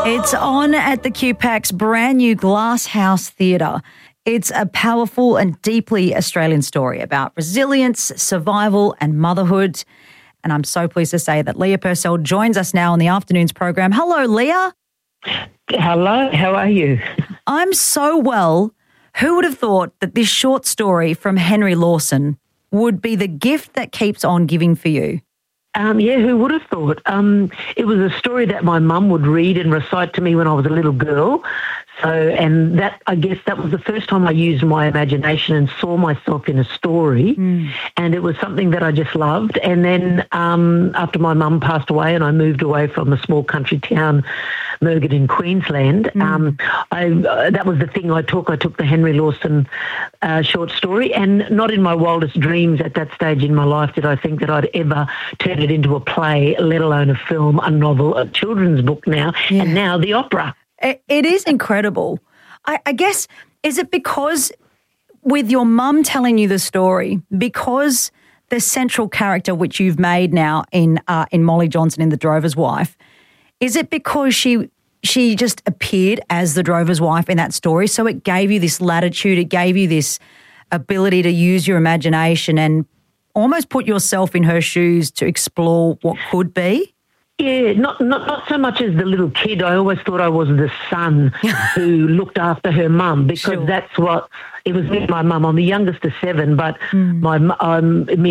It's on at the QPAC's brand new Glass House Theatre. It's a powerful and deeply Australian story about resilience, survival and motherhood. And I'm so pleased to say that Leah Purcell joins us now on the afternoon's program. Hello, Leah. Hello, how are you? I'm so well. Who would have thought that this short story from Henry Lawson would be the gift that keeps on giving for you? Who would have thought? It was a story that my mum would read and recite to me when I was a little girl. And that, I guess that was the first time I used my imagination and saw myself in a story. And it was something that I just loved. And then after my mum passed away and I moved away from a small country town, Murgon in Queensland, that was the thing I took. I took the Henry Lawson short story, and not in my wildest dreams at that stage in my life did I think that I'd ever turn it into a play, let alone a film, a novel, a children's book now, and now the opera. It is incredible. I guess, is it because with your mum telling you the story, because the central character which you've made now in Molly Johnson in The Drover's Wife, is it because she just appeared as the drover's wife in that story, so it gave you this latitude, it gave you this ability to use your imagination and almost put yourself in her shoes to explore what could be? Yeah, not so much as the little kid. I always thought I was the son who looked after her mum, because that's what it was with my mum. I'm the youngest of 7, but all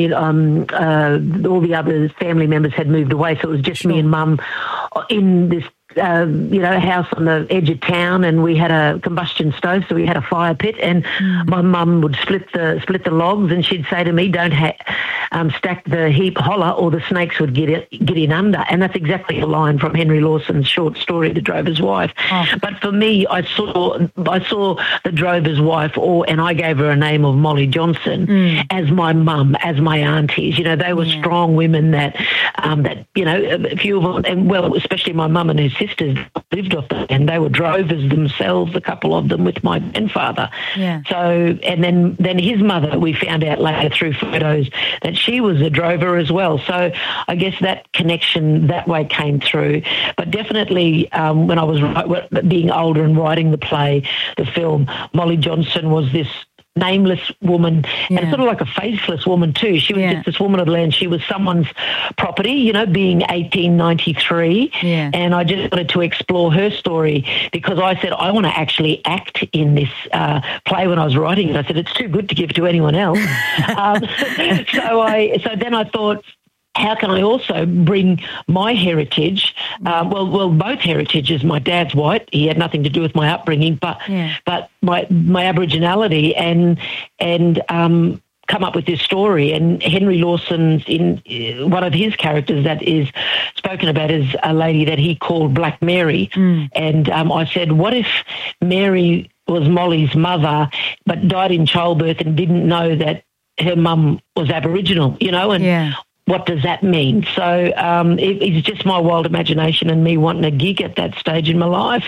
the other family members had moved away, so it was just me and mum in this house on the edge of town, and we had a combustion stove, so we had a fire pit, and my mum would split the logs, and she'd say to me, "Don't stack the heap holler, or the snakes would get in under." And that's exactly a line from Henry Lawson's short story, The Drover's Wife. But for me, I saw The Drover's Wife, and I gave her a name of Molly Johnson, as my mum, as my aunties. You know, they were strong women that a few of them, and well, especially my mum and her sisters lived off that, and they were drovers themselves, a couple of them, with my grandfather. So, and then his mother, we found out later through photos that she was a drover as well. So I guess that connection that way came through. But definitely when I was being older and writing the play, the film, Molly Johnson was this nameless woman, and sort of like a faceless woman too. She was just this woman of the land. She was someone's property, you know, being 1893. And I just wanted to explore her story, because I said, I want to actually act in this play when I was writing it. I said, it's too good to give to anyone else. So then I thought, how can I also bring my heritage? Well, both heritages. My dad's white; he had nothing to do with my upbringing, but my Aboriginality, and come up with this story. And Henry Lawson's in one of his characters that is spoken about is a lady that he called Black Mary. And I said, what if Mary was Molly's mother, but died in childbirth and didn't know that her mum was Aboriginal? You know, and what does that mean? So it's just my wild imagination and me wanting a gig at that stage in my life.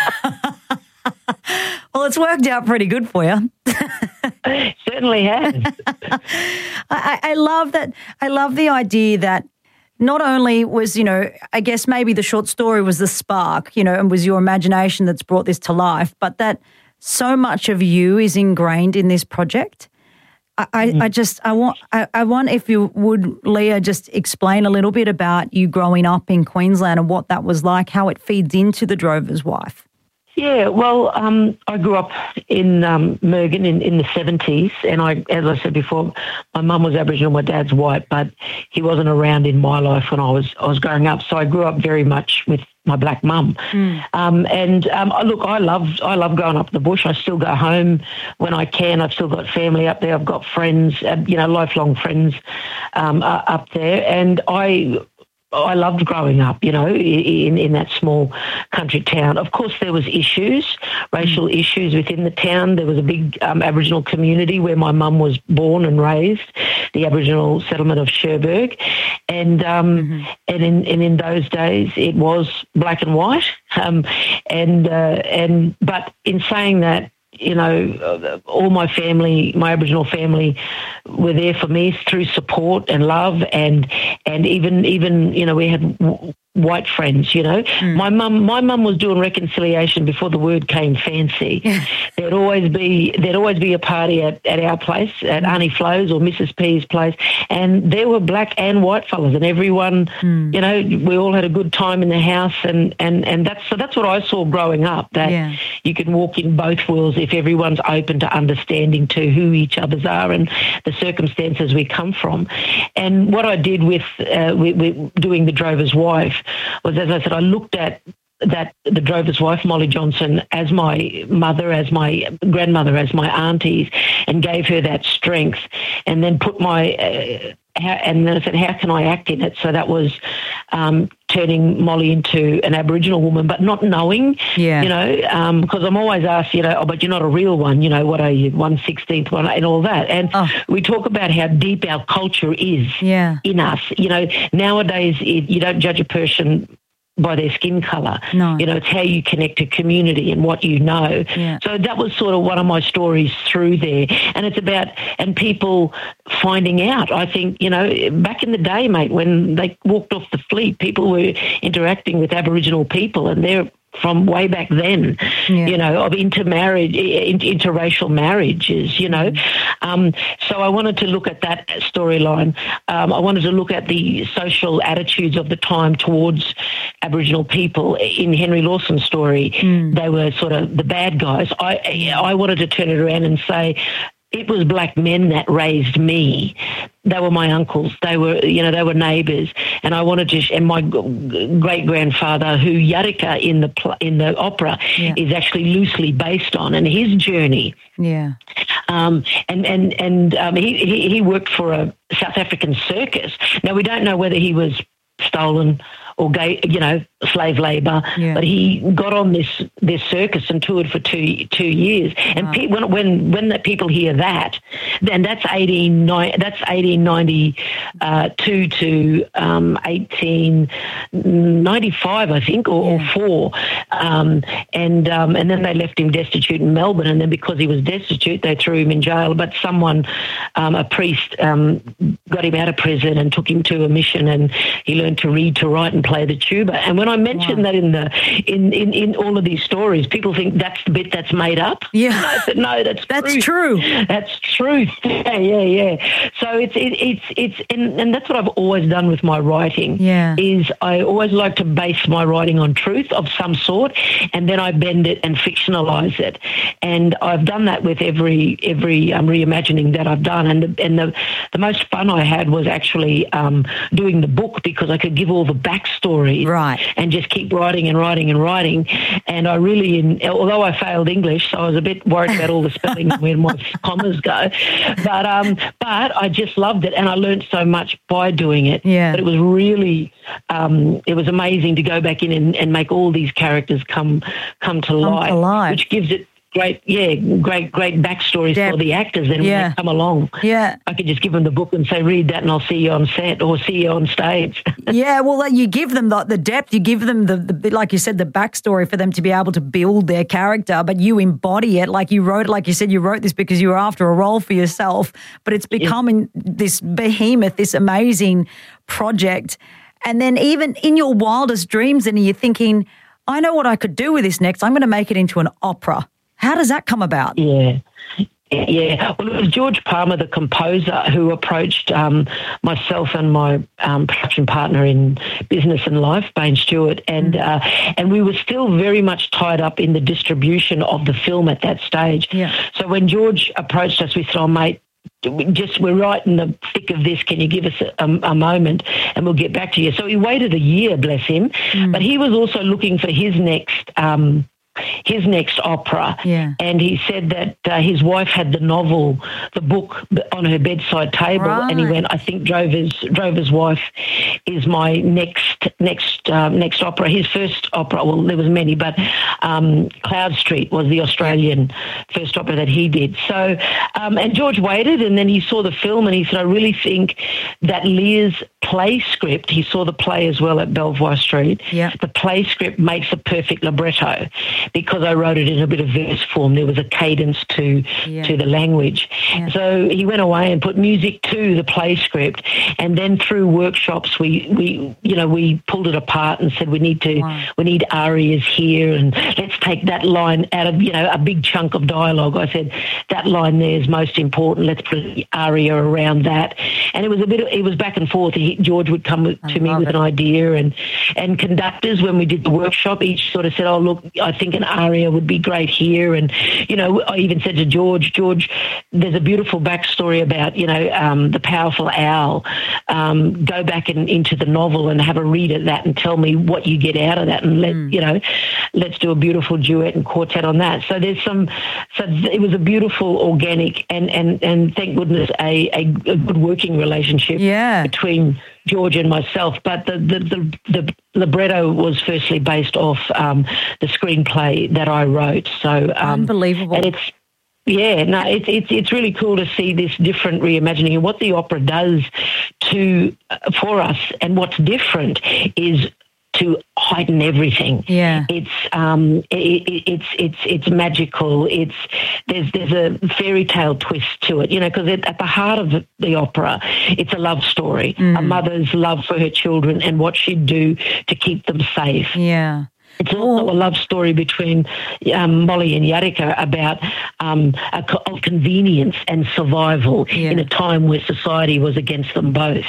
Well, it's worked out pretty good for you. Certainly has. I love that. I love the idea that not only was, I guess maybe the short story was the spark, and was your imagination that's brought this to life, but that so much of you is ingrained in this project. I want if you would, Leah, just explain a little bit about you growing up in Queensland and what that was like, how it feeds into The Drover's Wife. Yeah, well, I grew up in Murgon in the 70s, and as I said before, my mum was Aboriginal, my dad's white, but he wasn't around in my life when I was growing up. So I grew up very much with my black mum. Look, I love going up the bush. I still go home when I can. I've still got family up there. I've got friends, lifelong friends up there, and I loved growing up, in that small country town. Of course, there was issues, racial issues within the town. There was a big Aboriginal community where my mum was born and raised, the Aboriginal settlement of Cherbourg. And in those days, it was black and white. But in saying that, all my family, my Aboriginal family, were there for me through support and love, and even we had white friends, you know. My mum was doing reconciliation before the word came fancy. There'd always be a party at our place, at Auntie Flo's or Mrs. P's place, and there were black and white fellas, and everyone, you know, we all had a good time in the house, and that's what I saw growing up, that you can walk in both worlds if everyone's open to understanding to who each other's are and the circumstances we come from. And what I did with doing The Drover's Wife was, as I said, I looked at the drover's wife, Molly Johnson, as my mother, as my grandmother, as my aunties, and gave her that strength, and then put and then I said, how can I act in it? So that was turning Molly into an Aboriginal woman, but not knowing, you know, because I'm always asked, you know, oh, but you're not a real one, you know, what are you, 1/16th, and all that. And we talk about how deep our culture is in us. You know, nowadays you don't judge a person by their skin colour. No. You know, it's how you connect to community and what you know. Yeah. So that was sort of one of my stories through there. And it's about, and people finding out. I think, you know, back in the day, mate, when they walked off the fleet, people were interacting with Aboriginal people, and they're from way back then, you know, of interracial marriages, you know. So I wanted to look at that storyline. I wanted to look at the social attitudes of the time towards Aboriginal people. In Henry Lawson's story, they were sort of the bad guys. I wanted to turn it around and say, it was black men that raised me. They were my uncles. They were, you know, they were neighbours. And I wanted to, and my great grandfather, who Yarika in the opera is actually loosely based on, and his journey. Yeah. He worked for a South African circus. Now we don't know whether he was stolen or slave labour, but he got on this circus and toured for two years. And when the people hear that, then that's 1892 to 1895, I think, or 4. And then they left him destitute in Melbourne, and then because he was destitute, they threw him in jail. But someone, a priest, got him out of prison and took him to a mission, and he learned to read, to write, and play the tuba. And when I mentioned that in all of these stories, people think that's the bit that's made up. Yeah. And I said, no, that's true. That's truth. Yeah. So it's and that's what I've always done with my writing. Yeah. Is I always like to base my writing on truth of some sort, and then I bend it and fictionalize it. And I've done that with every reimagining that I've done. And the most fun I had was actually doing the book, because I could give all the backstory, right, and just keep writing and writing and writing. And I really, although I failed English, so I was a bit worried about all the spelling and where my commas go, but I just loved it, and I learned so much by doing it. Yeah. But it was really, it was amazing to go back in and make all these characters come to life, which gives it great backstories for the actors. Then when they come along, I could just give them the book and say, read that, and I'll see you on set or see you on stage. Yeah, well, you give them the depth, you give them the like you said, the backstory for them to be able to build their character, but you embody it. Like you wrote this because you were after a role for yourself, but it's becoming this behemoth, this amazing project. And then even in your wildest dreams, and you're thinking, I know what I could do with this next. I'm going to make it into an opera. How does that come about? Yeah. Well, it was George Palmer, the composer, who approached myself and my production partner in business and life, Bain Stewart, and we were still very much tied up in the distribution of the film at that stage. Yeah. So when George approached us, we said, "Oh, mate, we're right in the thick of this. Can you give us a moment and we'll get back to you?" So he waited a year, bless him, but he was also looking for his next opera. Yeah. And he said that his wife had the book on her bedside table, right. And he went, I think Drover's Wife is my next opera. His first opera, well, there was many, but Cloud Street was the Australian first opera that he did. So, and George waited, and then he saw the film, and he said, I really think that Lear's play script, he saw the play as well at Belvoir Street, the play script makes a perfect libretto. because I wrote it in a bit of verse form, there was a cadence to the language. Yeah. So he went away and put music to the play script, and then through workshops we pulled it apart and said we need arias here, and let's take that line out of a big chunk of dialogue. I said that line there is most important. Let's put the aria around that, and it was back and forth. George would come to me with an idea, and conductors, when we did the workshop, each sort of said, "Oh, look, I think an aria would be great here." And I even said to George, there's a beautiful backstory about the powerful owl. Go back into the novel and have a read at that and tell me what you get out of that, and let's do a beautiful duet and quartet on that. So it was a beautiful, organic, and thank goodness a good working relationship between George and myself. But the libretto was firstly based off the screenplay that I wrote. So unbelievable. And it's really cool to see this different reimagining, and what the opera does for us, and what's different is to heighten everything. Yeah, it's magical. There's a fairy tale twist to it, because at the heart of the opera, it's a love story, a mother's love for her children and what she'd do to keep them safe. Yeah. It's also a love story between Molly and Yarika about of convenience and survival in a time where society was against them both.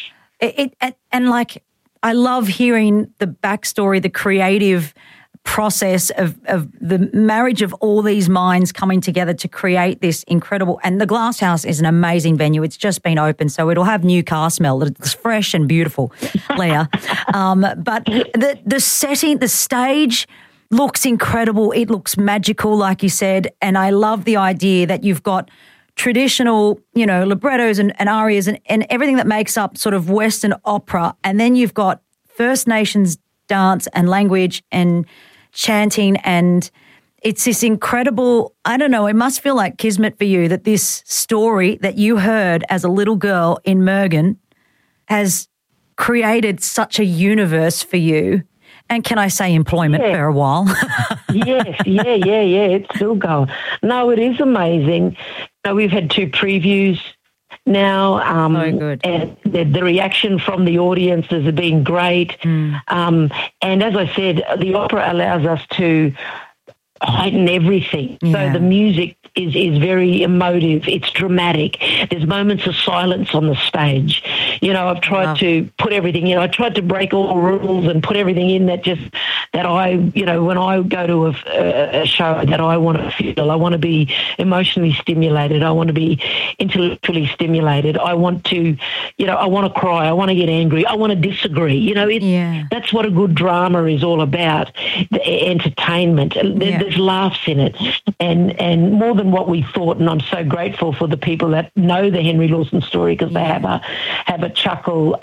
I love hearing the backstory, the creative process of the marriage of all these minds coming together to create this incredible. And the Glass House is an amazing venue. It's just been opened, so it'll have new car smell. It's fresh and beautiful, Leah. But the setting, the stage looks incredible. It looks magical, like you said. And I love the idea that you've got traditional, librettos and arias and everything that makes up sort of Western opera. And then you've got First Nations dance and language and chanting, and it's this incredible, I don't know, it must feel like kismet for you that this story that you heard as a little girl in Mergen has created such a universe for you. And can I say employment for a while? Yes, it's still going. No, it is amazing. We've had 2 previews now, so good. And the reaction from the audience has been great. And as I said, the opera allows us to heighten everything. Yeah. So the music is very emotive. It's dramatic. There's moments of silence on the stage. I've tried to put everything in. I tried to break all rules and put everything in that I, when I go to a show that I want to feel, I want to be emotionally stimulated. I want to be intellectually stimulated. I want to, I want to cry. I want to get angry. I want to disagree. That's what a good drama is all about, the entertainment. There's laughs in it, and more than what we thought. And I'm so grateful for the people that know the Henry Lawson story, because they have a chuckle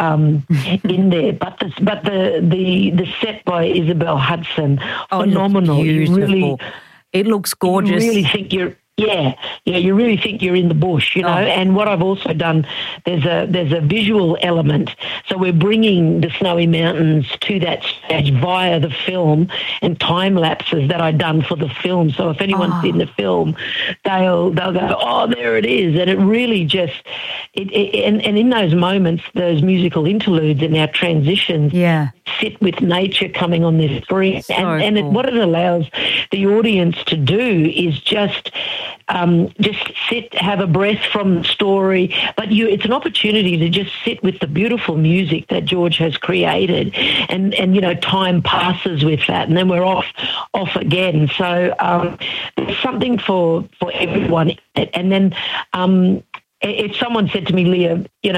in there. But the set by Isabel Hudson, phenomenal. It looks gorgeous. You really think you really think you're in the bush, And what I've also done, there's a visual element. So we're bringing the snowy mountains to that stage via the film and time lapses that I've done for the film. So if anyone's seen the film, they'll go, oh, there it is. And it really just, and in those moments, those musical interludes and our transitions sit with nature coming on the screen. What it allows the audience to do is just sit, have a breath from the story, but it's an opportunity to just sit with the beautiful music that George has created, and time passes with that, and then we're off again. So there's something for everyone. And then if someone said to me, Leah,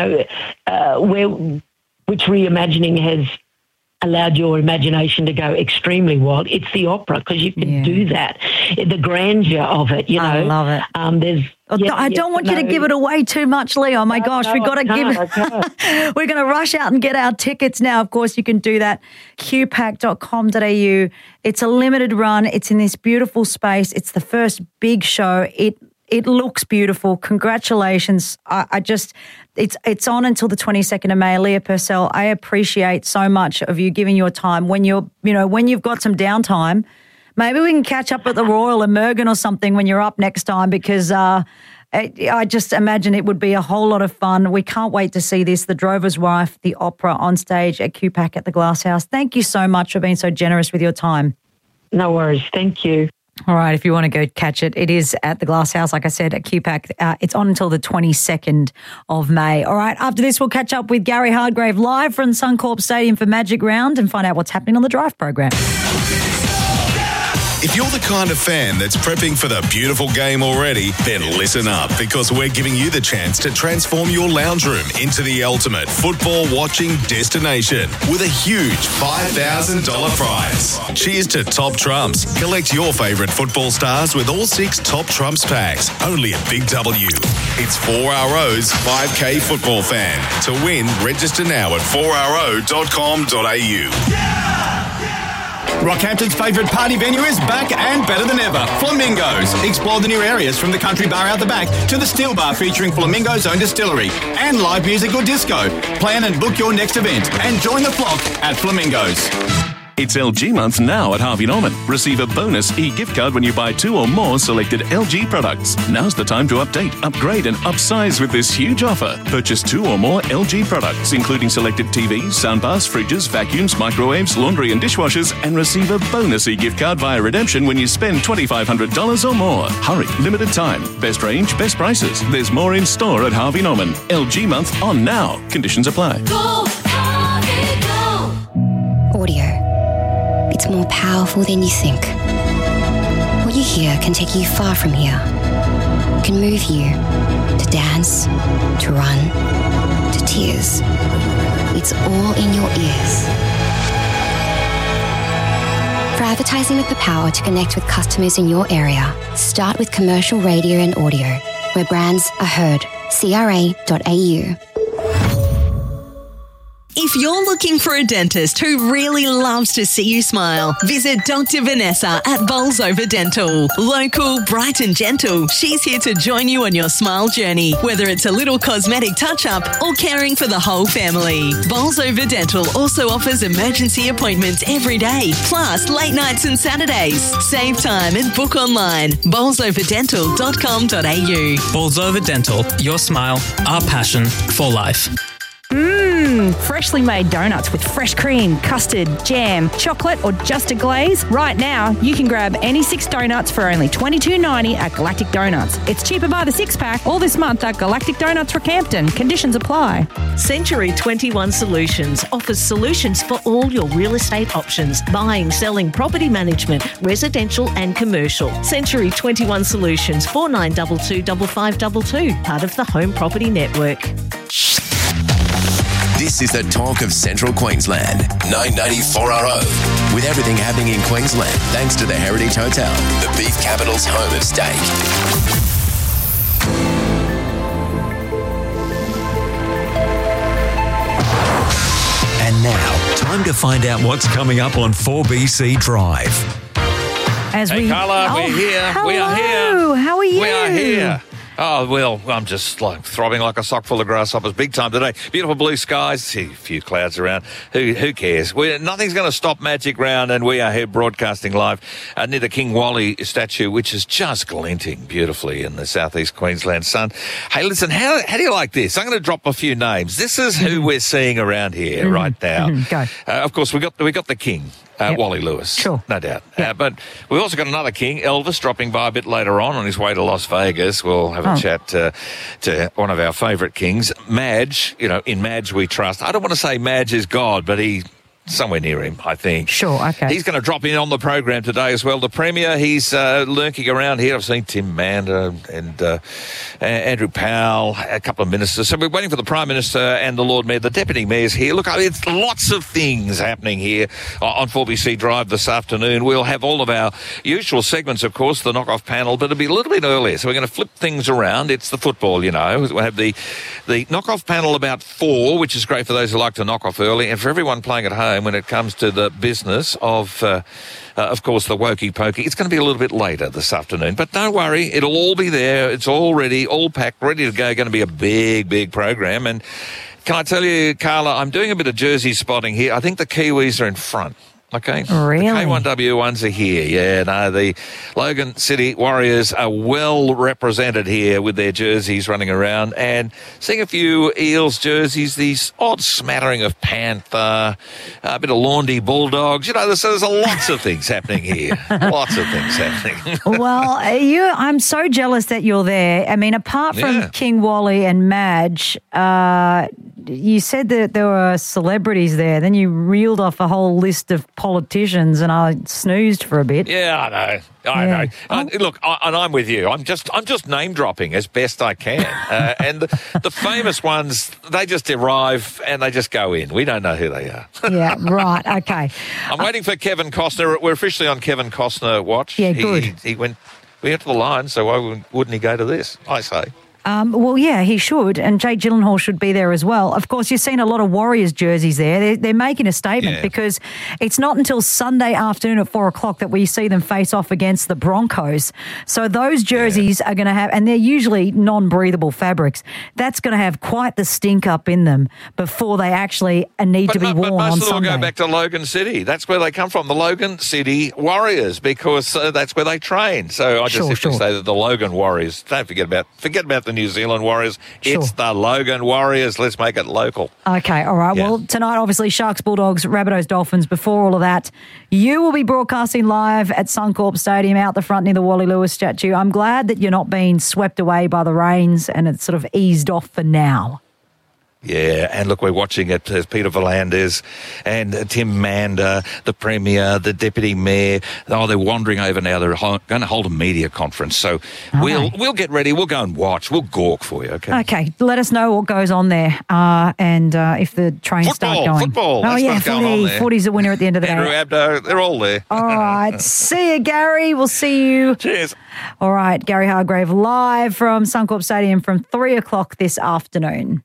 which reimagining has allowed your imagination to go extremely wild, it's the opera, because you can do that. The grandeur of it, I love it. I don't want you to give it away too much, Leo. Oh, my gosh, we've got to give it. We're going to rush out and get our tickets now. Of course, you can do that. qpack.com.au. It's a limited run. It's in this beautiful space. It's the first big show. It looks beautiful. Congratulations. It's on until the 22nd of May. Leah Purcell, I appreciate so much of you giving your time when you've got some downtime. Maybe we can catch up at the Royal in Mergen or something when you're up next time, because I just imagine it would be a whole lot of fun. We can't wait to see this, The Drover's Wife, the opera on stage at QPAC at the Glass House. Thank you so much for being so generous with your time. No worries. Thank you. All right, if you want to go catch it, it is at the Glass House, like I said, at QPAC. It's on until the 22nd of May. All right, after this, we'll catch up with Gary Hardgrave live from Suncorp Stadium for Magic Round and find out what's happening on the Drive program. If you're the kind of fan that's prepping for the beautiful game already, then listen up, because we're giving you the chance to transform your lounge room into the ultimate football watching destination with a huge $5,000 prize. Cheers to Top Trumps. Collect your favourite football stars with all 6 Top Trumps packs, only at Big W. It's 4RO's 5K Football Fan. To win, register now at 4ro.com.au. Rockhampton's favourite party venue is back and better than ever. Flamingos. Explore the new areas from the country bar out the back to the steel bar featuring Flamingo's own distillery and live music or disco. Plan and book your next event and join the flock at Flamingos. It's LG month now at Harvey Norman. Receive a bonus e-gift card when you buy 2 or more selected LG products. Now's the time to update, upgrade and upsize with this huge offer. Purchase 2 or more LG products, including selected TVs, soundbars, fridges, vacuums, microwaves, laundry and dishwashers, and receive a bonus e-gift card via redemption when you spend $2,500 or more. Hurry, limited time. Best range, best prices. There's more in store at Harvey Norman. LG month on now. Conditions apply. Go, Harvey, go! Audio. It's more powerful than you think. What you hear can take you far from here. Can move you to dance, to run, to tears. It's all in your ears. For advertising with the power to connect with customers in your area, start with commercial radio and audio, where brands are heard. CRA.au. If you're looking for a dentist who really loves to see you smile, visit Dr. Vanessa at Bolsover Dental. Local, bright and gentle, she's here to join you on your smile journey, whether it's a little cosmetic touch-up or caring for the whole family. Bolsover Dental also offers emergency appointments every day, plus late nights and Saturdays. Save time and book online. bolsoverdental.com.au. Bolsover Dental, your smile, our passion for life. Freshly made donuts with fresh cream, custard, jam, chocolate or just a glaze. Right now, you can grab any 6 donuts for only $22.90 at Galactic Donuts. It's cheaper by the 6-pack all this month at Galactic Donuts Rockhampton. Conditions apply. Century 21 Solutions offers solutions for all your real estate options. Buying, selling, property management, residential and commercial. Century 21 Solutions, 4922 5522, part of the Home Property Network. This is the talk of Central Queensland, 994RO. With everything happening in Queensland, thanks to the Heritage Hotel, the beef capital's home of steak. And now, time to find out what's coming up on 4BC Drive. Hey, Carla, we're here. Hello. We are here. How are you? We are here. Oh, well, I'm just like throbbing like a sock full of grasshoppers. Big time today. Beautiful blue skies. See a few clouds around. Who cares? Nothing's going to stop Magic Round, and we are here broadcasting live near the King Wally statue, which is just glinting beautifully in the southeast Queensland sun. Hey, listen, how do you like this? I'm going to drop a few names. This is who we're seeing around here right now. Go. Of course, we got the King. Yep. Wally Lewis. Sure. No doubt. Yep. But we've also got another king, Elvis, dropping by a bit later on his way to Las Vegas. We'll have a chat to one of our favourite kings, Madge. You know, in Madge we trust. I don't want to say Madge is God, but he... somewhere near him, I think. Sure, okay. He's going to drop in on the program today as well. The Premier, he's lurking around here. I've seen Tim Mander and Andrew Powell, a couple of ministers. So we're waiting for the Prime Minister and the Lord Mayor. The Deputy Mayor's here. Look, it's lots of things happening here on 4BC Drive this afternoon. We'll have all of our usual segments, of course, the knock-off panel, but it'll be a little bit earlier. So we're going to flip things around. It's the football, you know. We'll have the knock-off panel about 4, which is great for those who like to knock off early, and for everyone playing at home when it comes to the business of course, the Wokey Pokey. It's going to be a little bit later this afternoon, but don't worry, it'll all be there. It's all ready, all packed, ready to go. Going to be a big program. And can I tell you, Carla, I'm doing a bit of jersey spotting here. I think the Kiwis are in front. Okay. Really? The K1W ones are here. Yeah, no, the Logan City Warriors are well represented here with their jerseys running around, and seeing a few Eels jerseys, these odd smattering of Panther, a bit of Laundy Bulldogs. You know, there's lots of things happening here. Lots of things happening. Well, I'm so jealous that you're there. I mean, apart from King Wally and Madge, you said that there were celebrities there. Then you reeled off a whole list of politicians, and I snoozed for a bit. Yeah, I know. Look, and I'm with you. I'm just name dropping as best I can, and the famous ones, they just arrive and they just go in. We don't know who they are. Yeah, right. Okay. I'm waiting for Kevin Costner. We're officially on Kevin Costner watch. Yeah, good. We went to the line, so why wouldn't he go to this? I say. Well, yeah, he should, and Jake Gyllenhaal should be there as well. Of course, you've seen a lot of Warriors jerseys there. They're making a statement because it's not until Sunday afternoon at 4:00 that we see them face off against the Broncos. So those jerseys are going to have, and they're usually non-breathable fabrics, that's going to have quite the stink up in them before they actually need to be worn on Sunday. But most of them go back to Logan City. That's where they come from, the Logan City Warriors, because that's where they train. So I just have to say that the Logan Warriors, don't forget about the New Zealand Warriors. It's the Logan Warriors. Let's make it local. Okay, all right. Well, tonight, obviously, Sharks, Bulldogs, Rabbitohs, Dolphins. Before all of that, you will be broadcasting live at Suncorp Stadium out the front near the Wally Lewis statue. I'm glad that you're not being swept away by the rains and it's sort of eased off for now. Yeah, and look, we're watching it as Peter V'landers and Tim Mander, the Premier, the Deputy Mayor. Oh, they're wandering over now. They're going to hold a media conference. So we'll get ready. We'll go and watch. We'll gawk for you, okay? Okay, let us know what goes on there and if the trains start going. Football. Oh, yeah, footy's a winner at the end of the day. Andrew Abdo, they're all there. All right. See you, Gary. We'll see you. Cheers. All right, Gary Hargrave live from Suncorp Stadium from 3:00 this afternoon.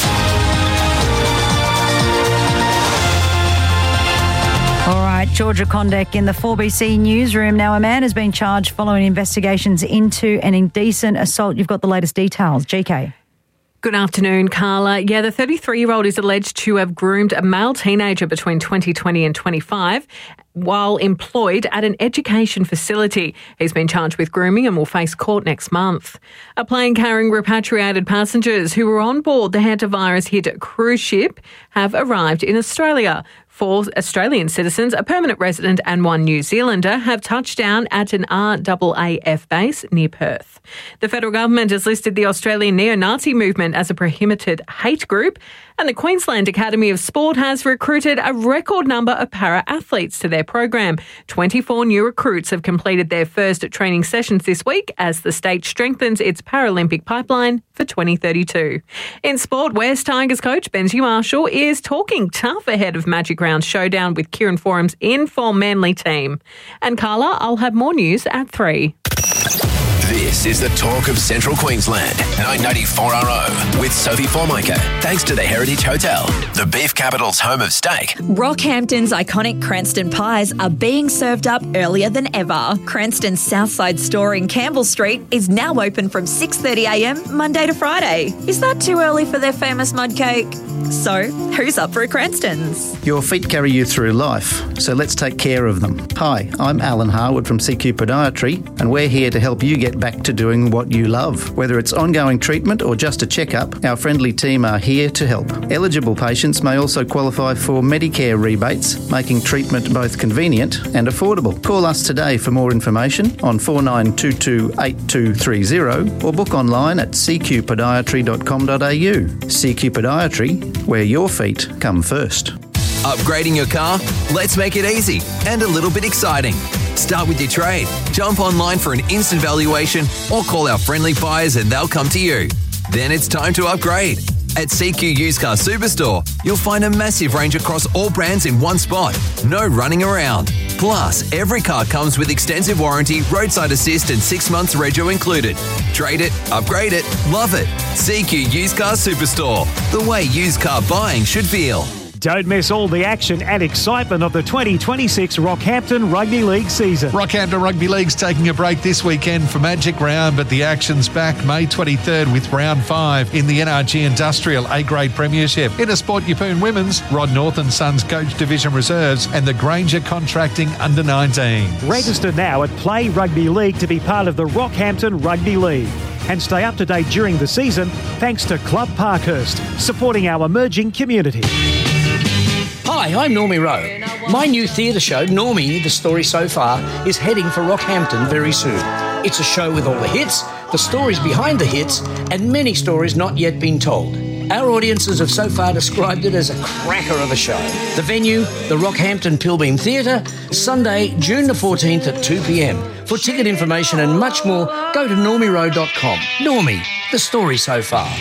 All right, Georgia Kondek in the 4BC newsroom. Now, a man has been charged following investigations into an indecent assault. You've got the latest details. GK. Good afternoon, Carla. Yeah, the 33-year-old is alleged to have groomed a male teenager between 2020 and 25 while employed at an education facility. He's been charged with grooming and will face court next month. A plane carrying repatriated passengers who were on board the hantavirus-hit cruise ship have arrived in Australia. 4 Australian citizens, a permanent resident and 1 New Zealander have touched down at an RAAF base near Perth. The federal government has listed the Australian neo-Nazi movement as a prohibited hate group, and the Queensland Academy of Sport has recruited a record number of para-athletes to their program. 24 new recruits have completed their first training sessions this week as the state strengthens its Paralympic pipeline for 2032. In sport, West Tigers coach Benji Marshall is talking tough ahead of Magic Round showdown with Kieran Foran's in-form Manly team. And Carla, I'll have more news at 3. This is the talk of Central Queensland. 994RO with Sophie Formica. Thanks to the Heritage Hotel, the beef capital's home of steak. Rockhampton's iconic Cranston pies are being served up earlier than ever. Cranston's Southside store in Campbell Street is now open from 6:30am Monday to Friday. Is that too early for their famous mud cake? So, who's up for a Cranston's? Your feet carry you through life, so let's take care of them. Hi, I'm Alan Harwood from CQ Podiatry, and we're here to help you get back to doing what you love. Whether it's ongoing treatment or just a checkup, our friendly team are here to help. Eligible patients may also qualify for Medicare rebates, making treatment both convenient and affordable. Call us today for more information on 49228230 or book online at cqpodiatry.com.au. CQ Podiatry, where your feet come first. Upgrading your car? Let's make it easy and a little bit exciting. Start with your trade. Jump online for an instant valuation or call our friendly buyers and they'll come to you. Then it's time to upgrade. At CQ Used Car Superstore, you'll find a massive range across all brands in one spot. No running around. Plus, every car comes with extensive warranty, roadside assist and 6 months rego included. Trade it, upgrade it, love it. CQ Used Car Superstore. The way used car buying should feel. Don't miss all the action and excitement of the 2026 Rockhampton Rugby League season. Rockhampton Rugby League's taking a break this weekend for Magic Round, but the action's back May 23rd with Round 5 in the NRG Industrial A-Grade Premiership. Intersport Yeppoon Women's, Rod North and Sons Coach Division Reserves and the Granger Contracting Under-19. Register now at Play Rugby League to be part of the Rockhampton Rugby League. And stay up to date during the season thanks to Club Parkhurst, supporting our emerging community. Hi, I'm Normie Rowe. My new theatre show, Normie, The Story So Far, is heading for Rockhampton very soon. It's a show with all the hits, the stories behind the hits, and many stories not yet been told. Our audiences have so far described it as a cracker of a show. The venue, the Rockhampton Pilbeam Theatre, Sunday, June the 14th at 2 p.m. For ticket information and much more, go to normierowe.com. Normie, The Story So Far.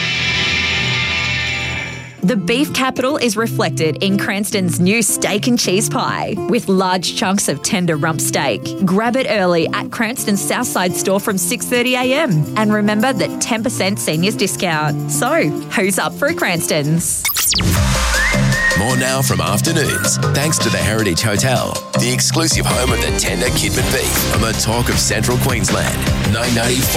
The beef capital is reflected in Cranston's new steak and cheese pie with large chunks of tender rump steak. Grab it early at Cranston's Southside store from 6:30 a.m. And remember that 10% seniors discount. So, who's up for a Cranston's? More now from Afternoons, thanks to the Heritage Hotel, the exclusive home of the tender Kidman beef on the Talk of Central Queensland. 994.